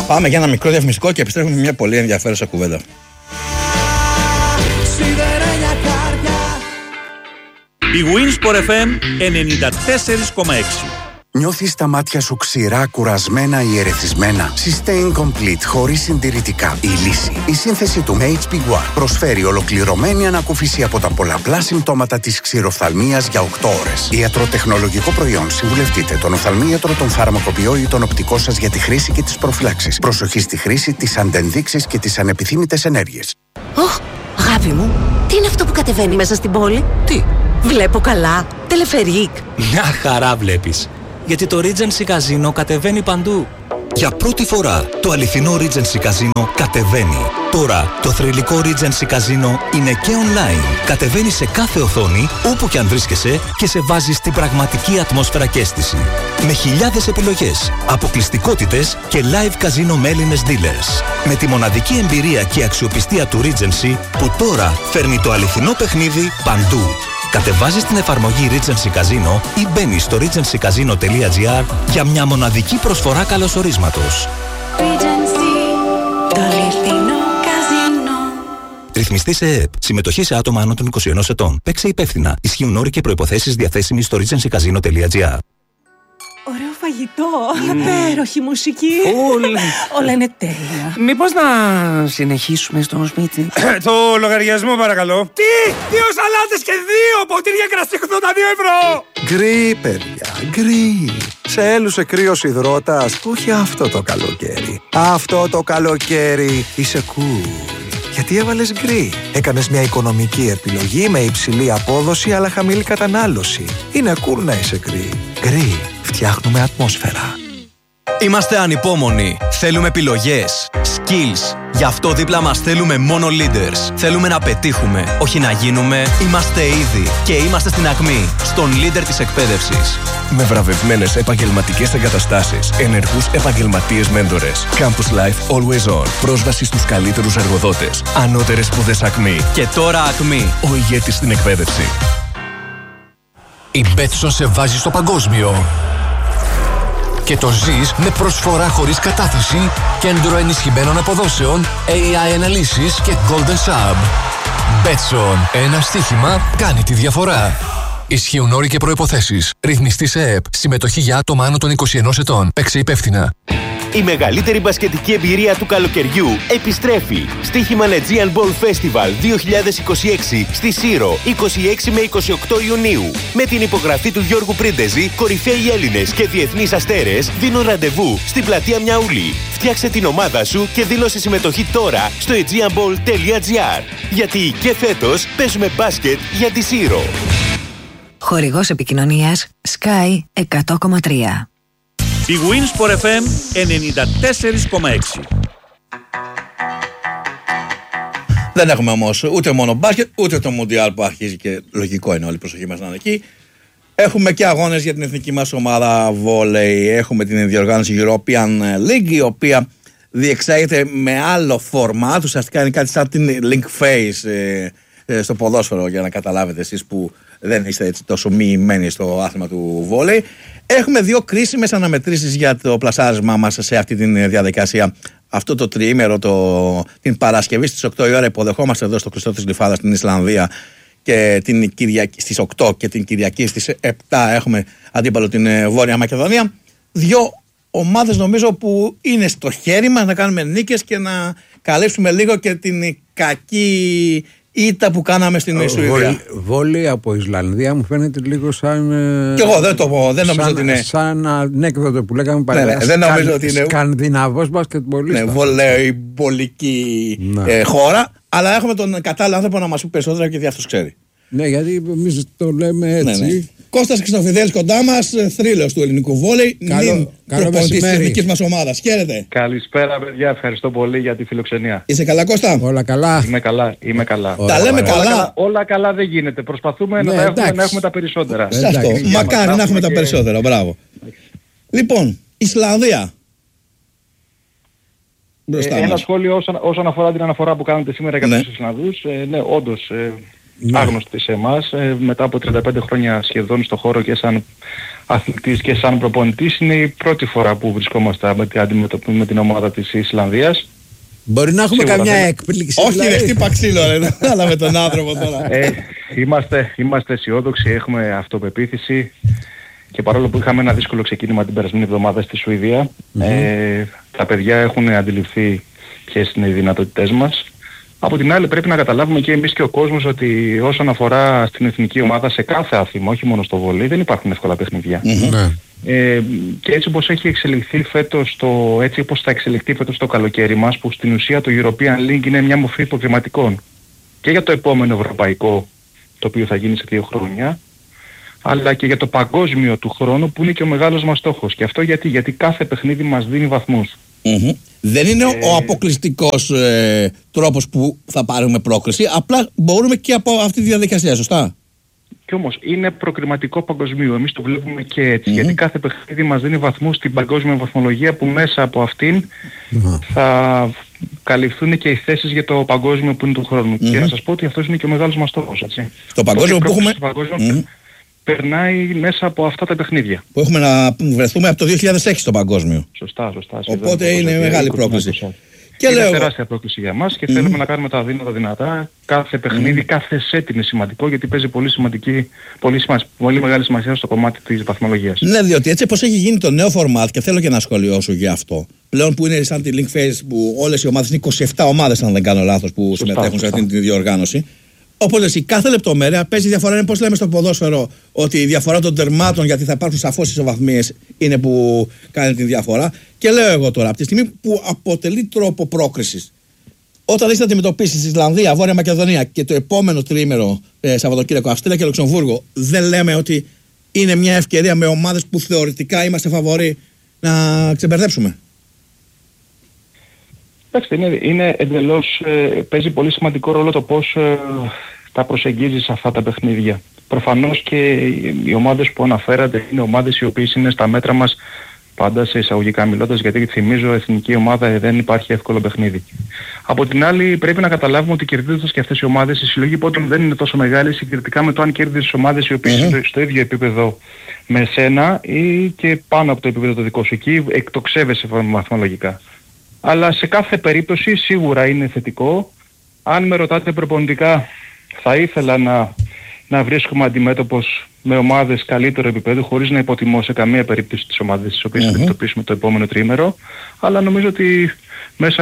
Πάμε για ένα μικρό διαφημιστικό και επιστρέφουμε με μια πολύ ενδιαφέρουσα κουβέντα. Η Winsport FM 94,6. Νιώθεις τα μάτια σου ξηρά, κουρασμένα ή ερεθισμένα? Sustain Complete, χωρίς συντηρητικά. Η λύση. Η σύνθεση του HB1 προσφέρει ολοκληρωμένη ανακούφιση από τα πολλαπλά συμπτώματα της ξηροφθαλμίας για 8 ώρες. Ιατροτεχνολογικό προϊόν. Συμβουλευτείτε τον οφθαλμίατρο, τον φαρμακοποιό ή τον οπτικό σας για τη χρήση και τις προφυλάξεις. Προσοχή στη χρήση, τις αντενδείξεις και τις ανεπιθύμητες ενέργειες. Αγάπη μου, τι είναι αυτό που κατεβαίνει μέσα στην πόλη? Τι? Βλέπω καλά. Τελεφερίκ. Μια χαρά βλέπεις. Γιατί το Regency Casino κατεβαίνει παντού. Για πρώτη φορά το αληθινό Regency Casino κατεβαίνει. Τώρα το θρυλικό Regency Casino είναι και online. Κατεβαίνει σε κάθε οθόνη, όπου και αν βρίσκεσαι, και σε βάζει στην πραγματική ατμόσφαιρα και αίσθηση. Με χιλιάδες επιλογές, αποκλειστικότητες και live casino με Έλληνες dealers. Με τη μοναδική εμπειρία και αξιοπιστία του Regency, που τώρα φέρνει το αληθινό παιχνίδι παντού. Κατεβάζεις την εφαρμογή Regency Casino ή μπαίνεις στο regencycasino.gr για μια μοναδική προσφορά καλωσορίσματος. Το αληθινό καζίνο. Ρυθμιστή σε ΕΕΠ. Συμμετοχή σε άτομα άνω των 21 ετών. Παίξε υπεύθυνα. Ισχύουν όροι και προϋποθέσεις διαθέσιμοι στο regencycasino.gr. Ωραίο φαγητό, υπέροχη μουσική. Όλα είναι τέλεια. Μήπως να συνεχίσουμε στο σπίτι? Το λογαριασμό παρακαλώ. Τι! 2 σαλάτες και 2 ποτήρια κρασί 82 ευρώ! Γκρι, παιδιά, γκρι. Σε έλουσε κρύος υδρότας, όχι αυτό το καλοκαίρι. Αυτό το καλοκαίρι είσαι cool. Γιατί έβαλες γκρι? Έκανες μια οικονομική επιλογή με υψηλή απόδοση αλλά χαμηλή κατανάλωση. Είναι cool να είσαι γκρι. Γκρι. Φτιάχνουμε ατμόσφαιρα. Είμαστε ανυπόμονοι. Θέλουμε επιλογές. Skills. Γι' αυτό δίπλα μας θέλουμε μόνο leaders. Θέλουμε να πετύχουμε, όχι να γίνουμε. Είμαστε ήδη και είμαστε στην ακμή. Στον leader της εκπαίδευσης. Με βραβευμένες επαγγελματικές εγκαταστάσεις, ενεργούς επαγγελματίες μέντορες. Campus Life Always On. Πρόσβαση στους καλύτερους εργοδότες. Ανώτερες σπουδές ακμή. Και τώρα ακμή. Ο ηγέτης στην εκπαίδευση. Η Betson σε βάζει στο παγκόσμιο. Και το ζεις με προσφορά χωρίς κατάθεση, κέντρο ενισχυμένων αποδόσεων, AI αναλύσεις και Golden Sub. Betson. Ένα στοίχημα κάνει τη διαφορά. Ισχύουν όροι και προϋποθέσεις. Ρυθμιστής ΕΕΠ. Συμμετοχή για άτομα άνω των 21 ετών. Παίξε υπεύθυνα. Η μεγαλύτερη μπασκετική εμπειρία του καλοκαιριού επιστρέφει. Στοίχημα Aegean Ball Festival 2026 στη Σύρο, 26 με 28 Ιουνίου. Με την υπογραφή του Γιώργου Πρίντεζη, κορυφαίοι Έλληνες και διεθνείς αστέρες δίνουν ραντεβού στην πλατεία Μιαούλη. Φτιάξε την ομάδα σου και δήλωσε συμμετοχή τώρα στο aegeanball.gr. Γιατί και φέτος παίζουμε μπάσκετ για τη Σύρο. Χορηγός επικοινωνίας Sky 100,3. Η Winsport FM 94,6. Δεν έχουμε όμως ούτε μόνο μπάσκετ, ούτε το Μουντιάλ που αρχίζει και λογικό είναι όλη η προσοχή μας να είναι εκεί. Έχουμε και αγώνες για την εθνική μας ομάδα βόλεϊ. Έχουμε την διοργάνωση European League, η οποία διεξάγεται με άλλο φορμάτ. Ουσιαστικά είναι κάτι σαν την link phase στο ποδόσφαιρο, για να καταλάβετε εσείς που δεν είστε έτσι τόσο μοιημένοι στο άθλημα του βόλεϊ. Έχουμε 2 κρίσιμες αναμετρήσεις για το πλασάρισμά μας σε αυτή τη διαδικασία. Αυτό το τριήμερο, την Παρασκευή στις 8 η ώρα, υποδεχόμαστε εδώ στο Κλειστό της Γλυφάδας στην Ισλανδία, και την Κυριακή στις 8 και την Κυριακή στις 7 έχουμε αντίπαλο την Βόρεια Μακεδονία. 2 ομάδες νομίζω που είναι στο χέρι μας να κάνουμε νίκες και να καλύψουμε λίγο και την κακή ήττα που κάναμε στην Σουηδία. Βόλεϊ από Ισλανδία μου φαίνεται λίγο σαν. Κι εγώ δεν νομίζω ότι είναι. Σαν ανέκδοτο που λέγαμε παλιά. Δεν νομίζω ότι είναι. Σκανδιναβός μπασκετμπολίστα. Ναι, βολεϊμπολική χώρα. Αλλά έχουμε τον κατάλληλο άνθρωπο να μας πει περισσότερα και τι αυτός ξέρει. Ναι, γιατί εμείς το λέμε έτσι. Ναι. Κώστας Χριστοφιδέλης κοντά μας, θρύλος του ελληνικού βόλεϊ. Νυν προπονητής της εθνικής μας ομάδας. Χαίρετε. Καλησπέρα, παιδιά. Ευχαριστώ πολύ για τη φιλοξενία. Είσαι καλά, Κώστα? Όλα καλά. Είμαι καλά. Τα λέμε καλά. Όλα καλά δεν γίνεται. Προσπαθούμε να έχουμε τα περισσότερα. Αυτό. Μακάρι να έχουμε τα περισσότερα. Μπράβο. Λοιπόν, Ισλανδία. Ένα σχόλιο όσον αφορά την αναφορά που κάνετε σήμερα για τους Ισλανδούς. Ναι, όντως. άγνωστοι σε εμάς. Μετά από 35 χρόνια σχεδόν στο χώρο και σαν αθλητής και σαν προπονητής, είναι η πρώτη φορά που βρισκόμαστε με την ομάδα της Ισλανδίας. Μπορεί να έχουμε καμιά έκπληξη. Όχι, δεν χτύπα ξύλο, αλλά με τον άνθρωπο τώρα. Είμαστε αισιόδοξοι, έχουμε αυτοπεποίθηση και παρόλο που είχαμε ένα δύσκολο ξεκίνημα την περασμένη εβδομάδα στη Σουηδία, τα παιδιά έχουν αντιληφθεί ποιες είναι οι δυνατότητές μας. Από την άλλη πρέπει να καταλάβουμε και εμείς και ο κόσμος ότι όσον αφορά στην εθνική ομάδα σε κάθε άθλημα, όχι μόνο στο βολέι, δεν υπάρχουν εύκολα παιχνίδια. Και έτσι όπως έχει εξελιχθεί φέτος έτσι όπως θα εξελιχθεί φέτος το καλοκαίρι μας, που στην ουσία το European League είναι μια μορφή υποκριματικών και για το επόμενο ευρωπαϊκό, το οποίο θα γίνει σε 2 χρόνια, αλλά και για το παγκόσμιο του χρόνου που είναι και ο μεγάλος μας στόχος. Και αυτό γιατί κάθε παιχνίδι μας δίνει βαθμούς. Δεν είναι ο αποκλειστικός τρόπος που θα πάρουμε πρόκριση, απλά μπορούμε και από αυτή τη διαδικασία, σωστά? Και όμως είναι προκριματικό παγκοσμίου, εμείς το βλέπουμε και έτσι, γιατί κάθε παιχνίδι μας δίνει βαθμούς στην παγκόσμια βαθμολογία που μέσα από αυτήν θα καλυφθούν και οι θέσεις για το παγκόσμιο που είναι του χρόνου. Και να σας πω ότι αυτός είναι και ο μεγάλος μας στόχος, έτσι. Το παγκόσμιο που έχουμε... περνάει μέσα από αυτά τα παιχνίδια. Που έχουμε να βρεθούμε από το 2006 στο παγκόσμιο. Σωστά. Οπότε είναι μεγάλη πρόκληση. Είναι τεράστια πρόκληση για μας και θέλουμε να κάνουμε τα δύνατα δυνατά. Κάθε παιχνίδι, κάθε σετ είναι σημαντικό, γιατί παίζει πολύ μεγάλη σημασία στο κομμάτι της βαθμολογίας. Ναι, διότι έτσι όπως έχει γίνει το νέο φορμάτ, και θέλω και να σχολιώσω για αυτό. Πλέον που είναι σαν τη Link Phase που όλες οι ομάδες είναι 27 ομάδες, αν δεν κάνω λάθος, που συμμετέχουν σε αυτή τη διοργάνωση. Οπότε η κάθε λεπτομέρεια παίζει διαφορά. Είναι πώς λέμε στο ποδόσφαιρο, ότι η διαφορά των τερμάτων, γιατί θα υπάρχουν σαφώς ισοβαθμίες, είναι που κάνει τη διαφορά. Και λέω εγώ τώρα, από τη στιγμή που αποτελεί τρόπο πρόκρισης, όταν έχεις να αντιμετωπίσεις Ισλανδία, Βόρεια Μακεδονία και το επόμενο τριήμερο Σαββατοκύριακο Αυστρία και Λουξεμβούργο, δεν λέμε ότι είναι μια ευκαιρία με ομάδες που θεωρητικά είμαστε φαβοροί να ξεμπερδέψουμε? Εντάξει, είναι εντελώς, παίζει πολύ σημαντικό ρόλο το πώς τα προσεγγίζεις αυτά τα παιχνίδια. Προφανώς και οι ομάδες που αναφέρατε είναι ομάδες οι οποίες είναι στα μέτρα μας, πάντα σε εισαγωγικά μιλώντας, γιατί θυμίζω εθνική ομάδα δεν υπάρχει εύκολο παιχνίδι. Από την άλλη πρέπει να καταλάβουμε ότι κερδίζοντας και αυτές οι ομάδες, η συλλογή πόντων δεν είναι τόσο μεγάλη συγκριτικά με το αν κέρδισες τις ομάδες οι οποίες είναι στο ίδιο επίπεδο με σένα ή και πάνω από το επίπεδο το δικό σου. Εκεί εκτοξεύεσαι βαθμολογικά. Αλλά σε κάθε περίπτωση σίγουρα είναι θετικό. Αν με ρωτάτε προπονητικά, θα ήθελα να βρίσκουμε αντιμέτωπος με ομάδες καλύτερου επίπεδου, χωρίς να υποτιμώ σε καμία περίπτωση τις ομάδες τις οποίες θα αντιμετωπίσουμε το επόμενο τριήμερο. Αλλά νομίζω ότι μέσα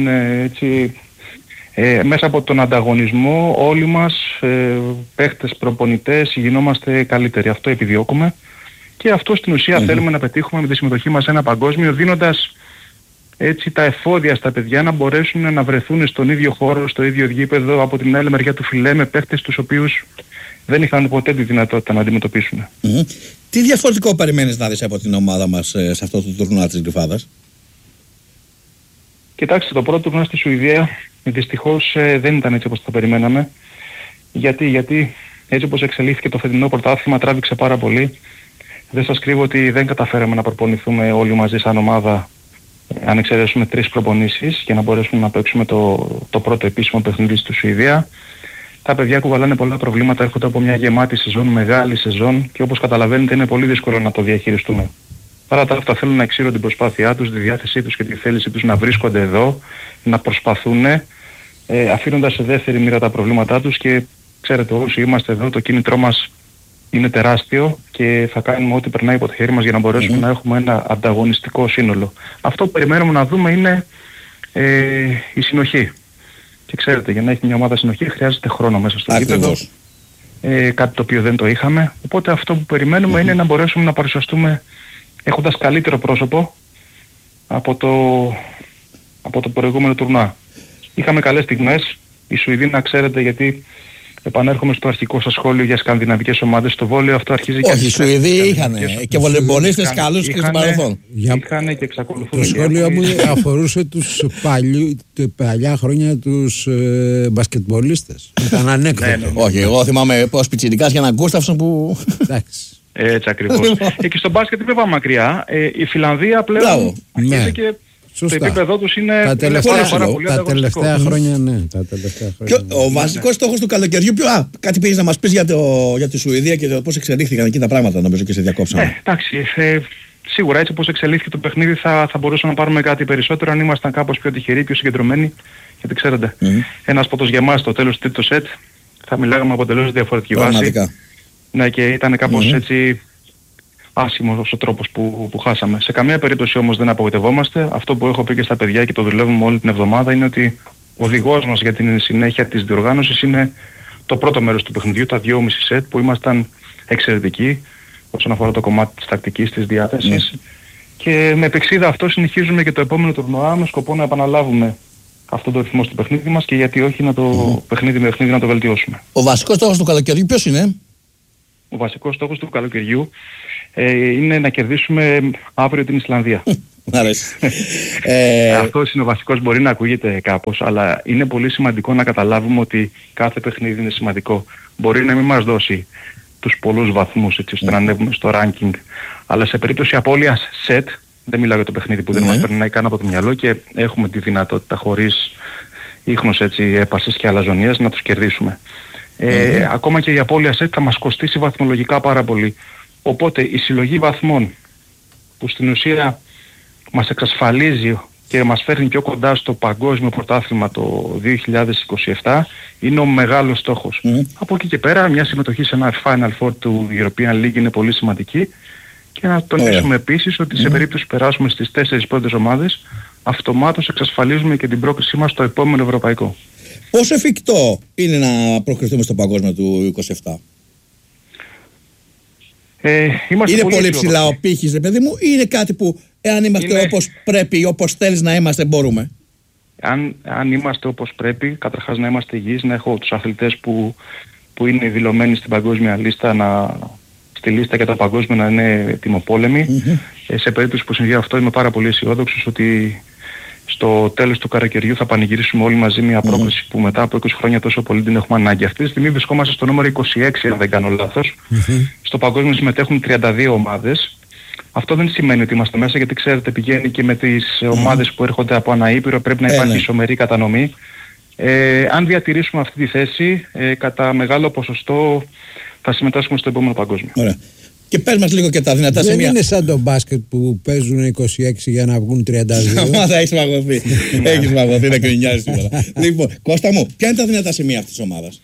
από τον ανταγωνισμό όλοι μας, παίχτες, προπονητές, γινόμαστε καλύτεροι. Αυτό επιδιώκουμε και αυτό στην ουσία θέλουμε να πετύχουμε με τη συμμετοχή μας σε ένα παγκόσμιο, δίνοντας έτσι τα εφόδια στα παιδιά να μπορέσουν να βρεθούν στον ίδιο χώρο, στο ίδιο γήπεδο, από την άλλη μεριά του φιλέ, με παίχτες τους οποίους δεν είχαν ποτέ τη δυνατότητα να αντιμετωπίσουν. Τι διαφορετικό περιμένεις να δεις από την ομάδα μας σε αυτό το τουρνουά της Γλυφάδας? Κοιτάξτε, το πρώτο τουρνουά στη Σουηδία δυστυχώς δεν ήταν έτσι όπως το περιμέναμε. Γιατί έτσι όπως εξελίχθηκε το φετινό πρωτάθλημα τράβηξε πάρα πολύ. Δεν σας κρύβω ότι δεν καταφέραμε να προπονηθούμε όλοι μαζί σαν ομάδα, αν εξαιρέσουμε 3 προπονήσεις, για να μπορέσουμε να παίξουμε το πρώτο επίσημο παιχνίδι στη Σουηδία. Τα παιδιά κουβαλάνε πολλά προβλήματα, έρχονται από μια γεμάτη σεζόν, μεγάλη σεζόν, και όπως καταλαβαίνετε είναι πολύ δύσκολο να το διαχειριστούμε. Παρά τα αυτά θέλουν να εξήρουν την προσπάθειά τους, τη διάθεσή τους και τη θέλησή τους να βρίσκονται εδώ, να προσπαθούν, αφήνοντας σε δεύτερη μοίρα τα προβλήματά τους, και ξέρετε όσοι είμαστε εδώ το κίνητρό μας είναι τεράστιο και θα κάνουμε ό,τι περνάει από το χέρι μας για να μπορέσουμε να έχουμε ένα ανταγωνιστικό σύνολο. Αυτό που περιμένουμε να δούμε είναι η συνοχή. Και ξέρετε, για να έχει μια ομάδα συνοχή χρειάζεται χρόνο μέσα στο γήπεδο. Κάτι το οποίο δεν το είχαμε. Οπότε αυτό που περιμένουμε είναι να μπορέσουμε να παρουσιαστούμε έχοντας καλύτερο πρόσωπο από το προηγούμενο τουρνουά. Είχαμε καλές στιγμές. Οι Σουηδοί, να ξέρετε, γιατί επανέρχομαι στο αρχικό σας σχόλιο για σκανδιναβικές ομάδες στο βόλειο, αυτό αρχίζει και... Όχι, οι Σουηδοί είχαν και βολεμπολίστες καλούς και στην παρελθόν. Είχαν και εξακολουθούν. Το σχόλιο μου αφορούσε τους παλιά χρόνια τους μπασκετμπολίστες. Ήταν ανέκδοτο. Όχι, εγώ θυμάμαι πως πιτσιρικάς για έναν Γκούσταυσον που... Εντάξει. Έτσι ακριβώς. Και στο μπάσκετ δεν πάμε μακριά. Η Φιλανδία πλέον αρχίζει και Σωστά. Το επίπεδό τους είναι τα πάρα πολύ τα τελευταία χρόνια, ναι. Ο βασικός στόχος του καλοκαιριού, κάτι πήγες να μας πεις για τη Σουηδία και πώς εξελίχθηκαν εκεί τα πράγματα, νομίζω, και σε διακόψαμε. Εντάξει, σίγουρα έτσι όπως εξελίχθηκε το παιχνίδι θα μπορούσαμε να πάρουμε κάτι περισσότερο αν ήμασταν κάπως πιο τυχεροί, πιο συγκεντρωμένοι. Γιατί ξέρετε, ένας πότος για εμάς στο τέλος του τρίτου σετ θα μιλάγαμε από τελείως διαφορετική βάση. Ναι, και ήταν κάπως έτσι άσχημος ο τρόπος που χάσαμε. Σε καμία περίπτωση όμως δεν απογοητευόμαστε. Αυτό που έχω πει και στα παιδιά και το δουλεύουμε όλη την εβδομάδα είναι ότι ο οδηγός μας για την συνέχεια της διοργάνωσης είναι το πρώτο μέρος του παιχνιδιού, τα 2,5 σετ που ήμασταν εξαιρετικοί όσον αφορά το κομμάτι της τακτικής, της διάθεσης. Και με επεξίδα αυτό συνεχίζουμε και το επόμενο τουρνουά με σκοπό να επαναλάβουμε αυτόν τον ρυθμό στο παιχνίδι μας και γιατί όχι να το παιχνίδι με παιχνίδι να το βελτιώσουμε. Ο βασικός στόχος του καλοκαιριού ποιος είναι? Ο βασικός στόχος του καλοκαιριού είναι να κερδίσουμε αύριο την Ισλανδία. Αυτός είναι ο βασικός, μπορεί να ακούγεται κάπως, αλλά είναι πολύ σημαντικό να καταλάβουμε ότι κάθε παιχνίδι είναι σημαντικό. Μπορεί να μην μας δώσει τους πολλούς βαθμούς έτσι ώστε να ανέβουμε στο ranking, αλλά σε περίπτωση απώλειας set, δεν μιλάω για το παιχνίδι που δεν μας περνάει καν από το μυαλό και έχουμε τη δυνατότητα χωρίς ίχνος έτσι έπασης και αλαζονίας να τους κερδίσουμε. Ακόμα και η απώλεια set θα μας κοστίσει βαθμολογικά πάρα πολύ. Οπότε η συλλογή βαθμών που στην ουσία μας εξασφαλίζει και μας φέρνει πιο κοντά στο παγκόσμιο πρωτάθλημα το 2027 είναι ο μεγάλος στόχος. Από εκεί και πέρα μια συμμετοχή σε ένα Final Four του European League είναι πολύ σημαντική και να τονίσουμε επίσης ότι σε περίπτωση που περάσουμε στις 4 πρώτες ομάδες αυτομάτως εξασφαλίζουμε και την πρόκρισή μας στο επόμενο ευρωπαϊκό. Πόσο εφικτό είναι να προκριθούμε στο παγκόσμιο του 27? Είναι πολύ ψηλά ο πύχης, ρε παιδί μου, ή είναι κάτι που εάν είμαστε όπως πρέπει ή όπως θέλεις να είμαστε μπορούμε? Αν είμαστε όπως πρέπει, καταρχάς να είμαστε υγιείς, να έχω τους αθλητές που είναι δηλωμένοι στην παγκόσμια λίστα, στη λίστα για το παγκόσμιο να είναι τιμοπόλεμοι. Σε περίπτωση που συμβεί αυτό είμαι πάρα πολύ αισιόδοξος ότι στο τέλος του καλοκαιριού θα πανηγυρίσουμε όλοι μαζί μια πρόκληση που μετά από 20 χρόνια τόσο πολύ την έχουμε ανάγκη. Αυτή τη στιγμή βρισκόμαστε στο νούμερο 26 αν δεν κάνω λάθος. Στο παγκόσμιο συμμετέχουν 32 ομάδες. Αυτό δεν σημαίνει ότι είμαστε μέσα γιατί ξέρετε πηγαίνει και με τις ομάδες που έρχονται από αναήπειρο, πρέπει να υπάρχει ισομερή κατανομή. Αν διατηρήσουμε αυτή τη θέση κατά μεγάλο ποσοστό θα συμμετάσχουμε στο επόμενο παγκόσμιο. Ωραία. Και πες μας λίγο και τα δυνατά σημεία. Δεν είναι σαν το μπάσκετ που παίζουν 26 για να βγουν 32. Θα έχεις μαγωθεί. Έχεις μαγωθεί, να κρινιάζεις σήμερα. Λοιπόν, Κώστα μου, ποια είναι τα δυνατά σημεία αυτής της ομάδας?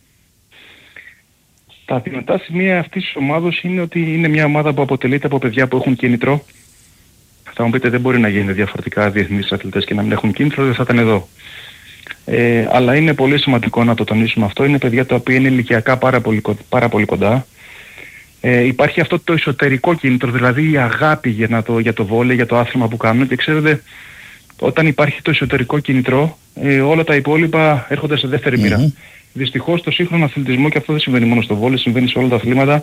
Τα δυνατά σημεία αυτής της ομάδας είναι ότι είναι μια ομάδα που αποτελείται από παιδιά που έχουν κίνητρο. Θα μου πείτε δεν μπορεί να γίνει διαφορετικά διεθνείς αθλητές και να μην έχουν κίνητρο, δεν θα ήταν εδώ. Αλλά είναι πολύ σημαντικό να το τονίσουμε αυτό. Είναι παιδιά τα οποία είναι ηλικιακά πάρα πολύ κοντά. Υπάρχει αυτό το εσωτερικό κίνητρο, δηλαδή η αγάπη για το βόλεϊ, για το άθλημα που κάνουν και ξέρετε όταν υπάρχει το εσωτερικό κίνητρο όλα τα υπόλοιπα έρχονται σε δεύτερη μοίρα. Δυστυχώς στο σύγχρονο αθλητισμό, και αυτό δεν συμβαίνει μόνο στο βόλεϊ, συμβαίνει σε όλα τα αθλήματα,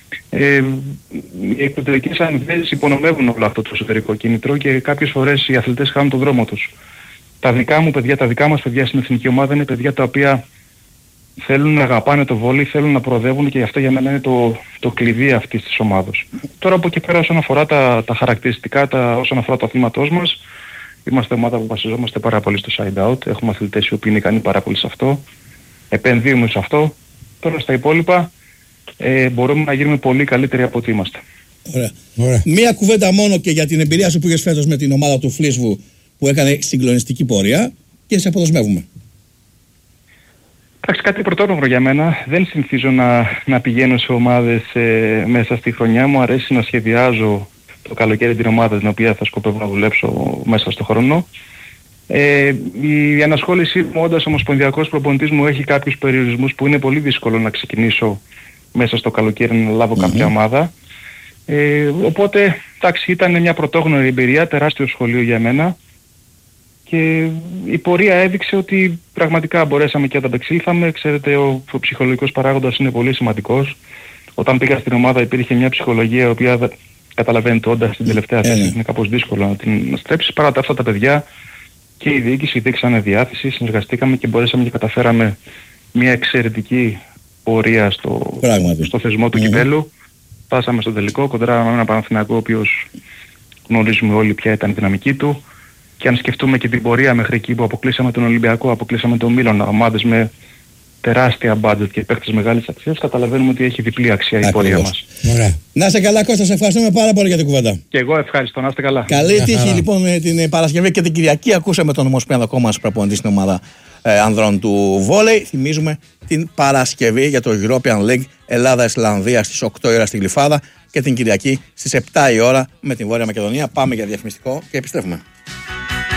οι εξωτερικές αμοιβές υπονομεύουν όλο αυτό το εσωτερικό κίνητρο και κάποιες φορές οι αθλητές χάνουν τον δρόμο τους. Τα δικά μας παιδιά στην εθνική ομάδα είναι παιδιά τα οποία θέλουν να αγαπάνε το βόλεϊ, θέλουν να προοδεύουν και αυτό για μένα είναι το κλειδί αυτής της ομάδας. Τώρα από εκεί πέρα όσον αφορά τα χαρακτηριστικά, όσον αφορά το αθλήματός μας, είμαστε ομάδα που βασιζόμαστε πάρα πολύ στο side out, έχουμε αθλητές οι οποίοι είναι ικανοί πάρα πολύ σε αυτό, επενδύουμε σε αυτό, τώρα στα υπόλοιπα μπορούμε να γίνουμε πολύ καλύτεροι από ό,τι είμαστε. Ωραία. Μία κουβέντα μόνο και για την εμπειρία σου που είχες φέτος με την ομάδα του Φλίσβου που έκανε συγκλονιστική πορεία και σε αποδοσμεύουμε. Εντάξει, κάτι πρωτόγνωρο για μένα. Δεν συνηθίζω να πηγαίνω σε ομάδες μέσα στη χρονιά. Μου αρέσει να σχεδιάζω το καλοκαίρι την ομάδα την οποία θα σκοπεύω να δουλέψω μέσα στο χρόνο. Η ανασχόλησή μου όντας ομοσπονδιακός προπονητής μου έχει κάποιους περιορισμούς που είναι πολύ δύσκολο να ξεκινήσω μέσα στο καλοκαίρι να λάβω κάποια ομάδα. Οπότε, εντάξει, ήταν μια πρωτόγνωρη εμπειρία, τεράστιο σχολείο για μένα. Και η πορεία έδειξε ότι πραγματικά μπορέσαμε και ανταπεξήλθαμε. Ξέρετε, ο ψυχολογικός παράγοντας είναι πολύ σημαντικός. Όταν πήγα στην ομάδα υπήρχε μια ψυχολογία η οποία καταλαβαίνετε όντας στην τελευταία θέση είναι κάπως δύσκολο να την στρέψεις. Παρά τα αυτά τα παιδιά και η διοίκηση δείξανε διάθεση, συνεργαστήκαμε και μπορέσαμε και καταφέραμε μια εξαιρετική πορεία στο θεσμό του κυπέλλου. Πάσαμε στο τελικό κοντρά με έναν Παναθηναϊκό ο οποίος γνωρίζουμε όλοι ποια ήταν η δυναμική του. Και αν σκεφτούμε και την πορεία μέχρι εκεί που αποκλείσαμε τον Ολυμπιακό, αποκλείσαμε τον Μίλωνα, ομάδες με τεράστια μπάτζετ και παίκτες μεγάλης αξίας, καταλαβαίνουμε ότι έχει διπλή αξία η πορεία μας. Ωραία. Να είστε καλά, Κώστα, σε ευχαριστούμε πάρα πολύ για την κουβέντα. Και εγώ ευχαριστώ, να είστε καλά. Καλή τύχη λοιπόν με την Παρασκευή και την Κυριακή. Ακούσαμε τον Ομοσπονδιακό μας προπονητή στην ομάδα ανδρών του βόλεϊ. Θυμίζουμε την Παρασκευή για το European League Ελλάδα-Ισλανδία στις 8 η ώρα στη Γλυφάδα και την Κυριακή στις 7 η ώρα με την Βόρεια Μακεδονία. Πάμε για διαφημιστικό και επιστρέφουμε.